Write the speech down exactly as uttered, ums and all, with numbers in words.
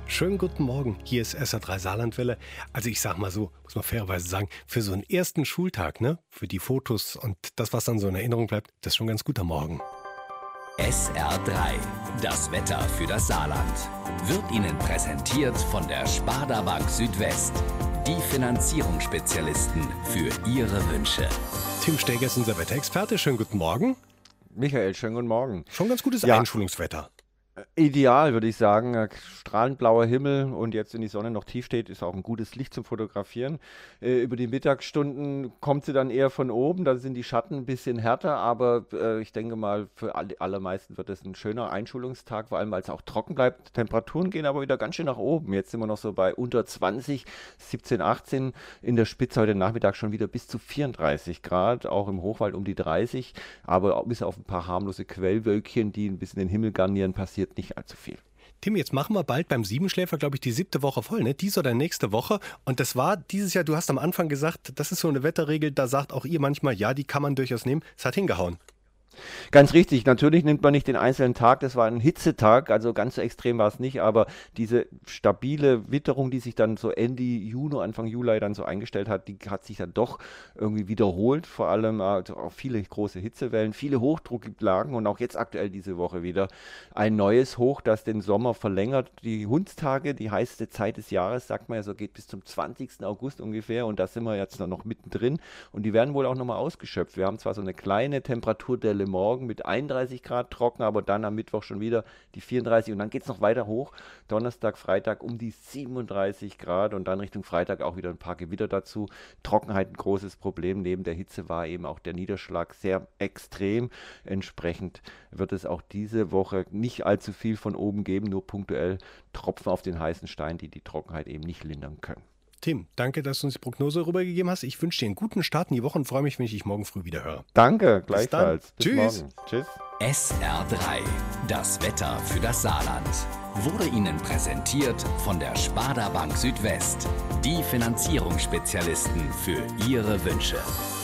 Schönen guten Morgen, hier ist S R drei Saarlandwelle. Also ich sag mal so, muss man fairerweise sagen, für so einen ersten Schultag, ne, für die Fotos und das, was dann so in Erinnerung bleibt, das ist schon ein ganz guter Morgen. S R drei, das Wetter für das Saarland, wird Ihnen präsentiert von der Sparda Bank Südwest. Die Finanzierungsspezialisten für Ihre Wünsche. Tim Steger ist unser Wetterexperte. Schönen guten Morgen. Michael, schönen guten Morgen. Schon ganz gutes Ja. Einschulungswetter. Ideal, würde ich sagen. Strahlend blauer Himmel und jetzt, wenn die Sonne noch tief steht, ist auch ein gutes Licht zum Fotografieren. Äh, über die Mittagsstunden kommt sie dann eher von oben, da sind die Schatten ein bisschen härter, aber äh, ich denke mal, für alle, allermeisten wird es ein schöner Einschulungstag, vor allem weil es auch trocken bleibt. Temperaturen gehen aber wieder ganz schön nach oben. Jetzt sind wir noch so bei unter zwanzig, siebzehn, achtzehn, in der Spitze heute Nachmittag schon wieder bis zu vierunddreißig Grad, auch im Hochwald um die dreißig, aber bis auf ein paar harmlose Quellwölkchen, die ein bisschen den Himmel garnieren, passiert nicht allzu viel. Tim, jetzt machen wir bald beim Siebenschläfer, glaube ich, die siebte Woche voll, ne? Dies oder nächste Woche. Und das war dieses Jahr, du hast am Anfang gesagt, das ist so eine Wetterregel, da sagt auch ihr manchmal, ja, die kann man durchaus nehmen. Es hat hingehauen. Ganz richtig, natürlich nimmt man nicht den einzelnen Tag, das war ein Hitzetag, also ganz so extrem war es nicht, aber diese stabile Witterung, die sich dann so Ende Juni, Anfang Juli dann so eingestellt hat, die hat sich dann doch irgendwie wiederholt, vor allem also auch viele große Hitzewellen, viele Hochdrucklagen und auch jetzt aktuell diese Woche wieder ein neues Hoch, das den Sommer verlängert. Die Hundstage, die heißeste Zeit des Jahres, sagt man ja so, geht bis zum zwanzigsten August ungefähr und da sind wir jetzt noch mittendrin und die werden wohl auch nochmal ausgeschöpft. Wir haben zwar so eine kleine Temperaturdelle morgen mit einunddreißig Grad trocken, aber dann am Mittwoch schon wieder die vierunddreißig und dann geht es noch weiter hoch. Donnerstag, Freitag um die siebenunddreißig Grad und dann Richtung Freitag auch wieder ein paar Gewitter dazu. Trockenheit ein großes Problem. Neben der Hitze war eben auch der Niederschlag sehr extrem. Entsprechend wird es auch diese Woche nicht allzu viel von oben geben, nur punktuell Tropfen auf den heißen Stein, die die Trockenheit eben nicht lindern können. Tim, danke, dass du uns die Prognose rübergegeben hast. Ich wünsche dir einen guten Start in die Woche und freue mich, wenn ich dich morgen früh wieder höre. Danke, gleichfalls. Bis, Bis Tschüss. morgen. Tschüss. S R drei, das Wetter für das Saarland, wurde Ihnen präsentiert von der Sparda Bank Südwest. Die Finanzierungsspezialisten für Ihre Wünsche.